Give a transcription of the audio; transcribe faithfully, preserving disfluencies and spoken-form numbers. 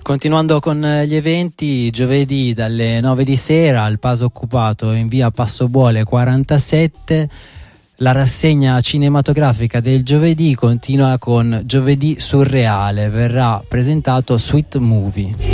Continuando con gli eventi, giovedì dalle nove di sera al Paso Occupato in via Passobuole quarantasette, la rassegna cinematografica del giovedì continua con Giovedì Surreale, verrà presentato Sweet Movie.